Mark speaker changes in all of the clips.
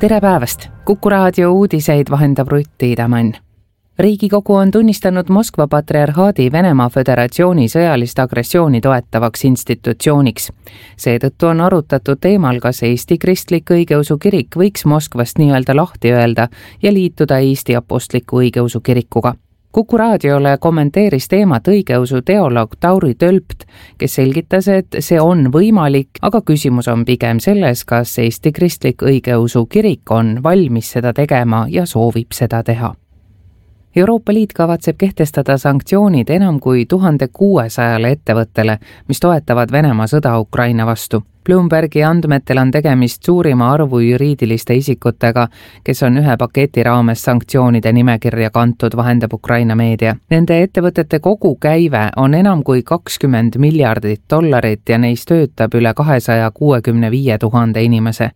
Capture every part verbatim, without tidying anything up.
Speaker 1: Tere päevast! Kuku raadio uudiseid vahendab Rutt Tiidemann. Riigikogu on tunnistanud Moskva patriarhaadi Venemaa Föderatsiooni sõjalist agressiooni toetavaks institutsiooniks. Seetõttu on arutatud teemal, kas Eesti Kristlik Õigeusu Kirik võiks Moskvast nii-öelda lahti öelda ja liituda Eesti Apostliku Õigeusu Kirikuga. Kuku raadiole kommenteeris teemat õigeusu teoloog Tauri Tölpt, kes selgitas, et see on võimalik, aga küsimus on pigem selles, kas Eesti Kristlik Õigeusu Kirik on valmis seda tegema ja soovib seda teha. Euroopa Liit kavatseb kehtestada sanktsioonid enam kui tuhande kuuesajale ettevõttele, mis toetavad Venemaa sõda Ukraina vastu. Bloombergi andmetel on tegemist suurima arvu juriidiliste isikutega, kes on ühe paketi raames sanktsioonide nimekirja kantud, vahendab Ukraina meedia. Nende ettevõtete kogu käive on enam kui kakskümmend miljardit dollarit ja neis töötab üle kahesaja kuuekümne viie tuhande inimese.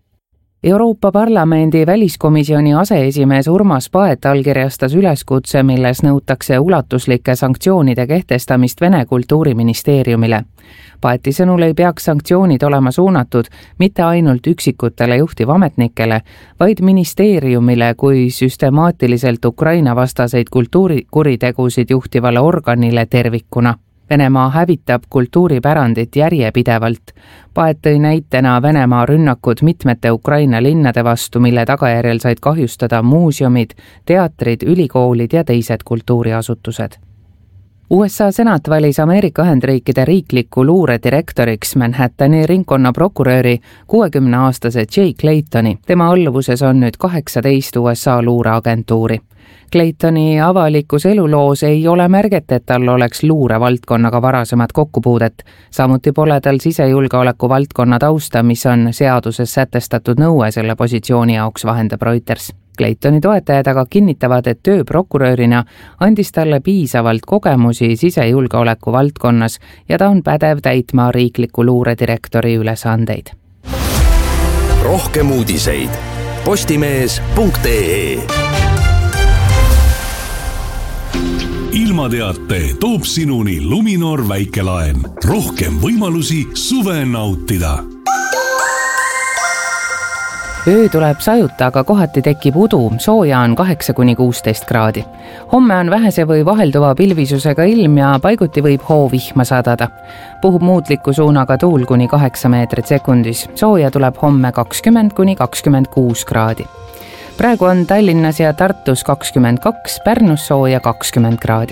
Speaker 1: Euroopa Parlamendi väliskomisjoni aseesimees Urmas Paet allkirjastas üleskutse, milles nõutakse ulatuslike sanktsioonide kehtestamist Vene kultuuriministeeriumile. Paeti sõnul ei peaks sanktsioonid olema suunatud mitte ainult üksikutele juhtivametnikele, vaid ministeeriumile kui süstemaatiliselt Ukraina vastaseid kultuurikuritegusid juhtivale organile tervikuna. Venemaa hävitab kultuuripärandit järjepidevalt. Paet tõi näitena Venemaa rünnakud mitmete Ukraina linnade vastu, mille tagajärjel said kahjustada muuseumid, teatrid, ülikoolid ja teised kultuuriasutused. U S A senat valis Ameerika Ühendriikide riikliku luure direktoriks Manhattani ringkonnaprokuröri kuuekümneaastase Jay Claytoni. Tema alluvuses on nüüd kaheksateist U S A luureagentuuri. Claytoni avalikus eluloos ei ole märget, et tal oleks luure valdkonnaga varasemat kokkupuudet. Samuti pole tal sisejulgeoleku valdkonna tausta, mis on seaduses sätestatud nõue selle positsiooni jaoks, vahendab Reuters. Claytoni toetajad aga kinnitavad, et töö prokurörina andis talle piisavalt kogemusi sisejulgeoleku valdkonnas ja ta on pädev täitma riikliku luuredirektori ülesandeid.
Speaker 2: Rohkem uudiseid postimees punkt ee.
Speaker 3: Ilmateate toob sinuni Luminor väikelaen. Rohkem võimalusi suve nautida.
Speaker 1: Öö tuleb sajuta, aga kohati tekib udu, sooja on kaheksa kuni kuusteist kraadi. Homme on vähese või vahelduva pilvisusega ilm ja paiguti võib hoovihma sadada. Puhub muutliku suunaga tuul kuni kaheksa meetrit sekundis. Sooja tuleb homme kakskümmend kuni kakskümmend kuus kraadi. Praegu on Tallinnas ja Tartus kakskümmend kaks, Pärnus sooja kakskümmend kraadi.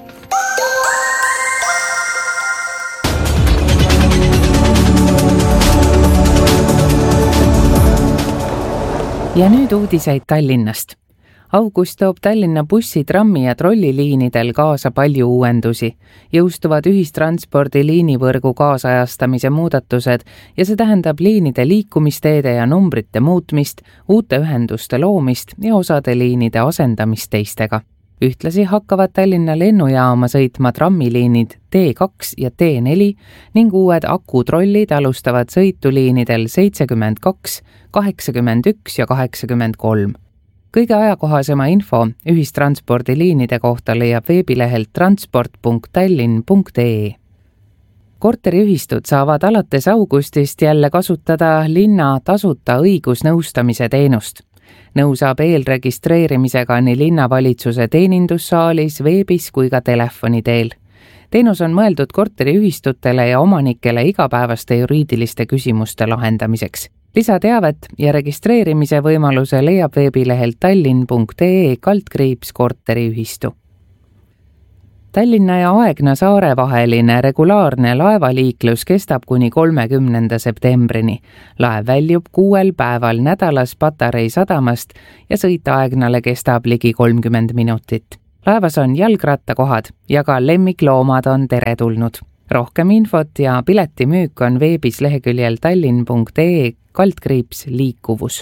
Speaker 1: Ja nüüd uudiseid Tallinnast. August toob Tallinna bussi, trammi ja trolliliinidel kaasa palju uuendusi. Jõustuvad ühistranspordi liinivõrgu kaasajastamise muudatused ja see tähendab liinide liikumisteede ja numbrite muutmist, uute ühenduste loomist ja osade liinide asendamist teistega. Ühtlasi hakkavad Tallinna lennujaama sõitma trammiliinid T kaks ja T neli ning uued akutrollid alustavad sõituliinidel seitsekümmend kaks, kaheksakümmend üks ja kaheksakümmend kolm. Kõige ajakohasema info ühistranspordiliinide kohta leiab veebilehelt transport punkt tallinn punkt ee. Korteriühistud saavad alates augustist jälle kasutada linna tasuta õigusnõustamise teenust. Nõu saab eelregistreerimisega nii linnavalitsuse teenindussaalis, veebis kui ka telefoni teel. Teenus on mõeldud korteriühistutele ja omanikele igapäevaste juriidiliste küsimuste lahendamiseks. Lisateavet ja registreerimise võimaluse leiab veebilehelt tallinn punkt ee kaldkriips korteriühistu. Tallinna ja Aegna saare vaheline regulaarne laevaliiklus kestab kuni kolmekümnenda septembrini. Laev väljub kuuel päeval nädalas Patarei sadamast ja sõit Aegnale kestab ligi kolmkümmend minutit. Laevas on jalgrattakohad ja ka lemmikloomad on teretulnud. Rohkem infot ja piletimüük on veebis leheküljel tallinn punkt ee kaldkriips liikuvus.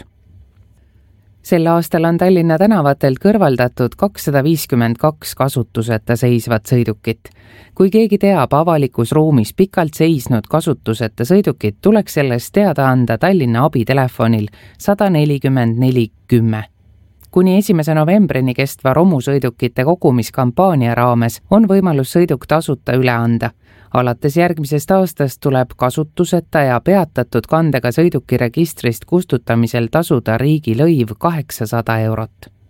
Speaker 1: Sel aastal on Tallinna tänavatelt kõrvaldatud kakssada viiskümmend kaks kasutuseta seisvat sõidukit. Kui keegi teab avalikus ruumis pikalt seisnud kasutuseta sõidukit, tuleks sellest teada anda Tallinna abitelefonil sada nelikümmend neli kümme. Kuni esimese novembrini kestva romusõidukite kogumiskampaania raames on võimalus sõiduk tasuta üle anda. alates järgmisest aastast tuleb kasutuseta ja peatatud kandega sõiduki registrist kustutamisel tasuda riigilõiv kaheksasada eurot.